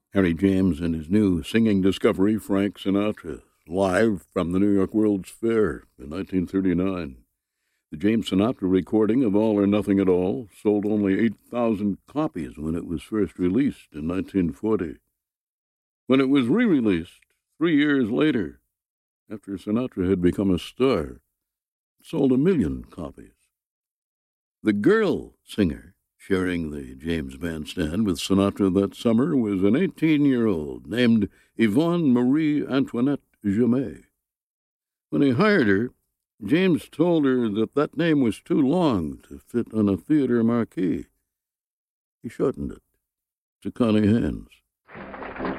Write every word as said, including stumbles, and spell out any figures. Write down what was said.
Harry James and his new singing discovery, Frank Sinatra, live from the New York World's Fair in nineteen thirty-nine. The James Sinatra recording of All or Nothing at All sold only eight thousand copies when it was first released in nineteen forty. When it was re-released three years later, after Sinatra had become a star, it sold a million copies. The girl singer sharing the James bandstand with Sinatra that summer was an eighteen-year-old named Yvonne Marie Antoinette Jamet. When he hired her, James told her that that name was too long to fit on a theater marquee. He shortened it to Connie Haynes.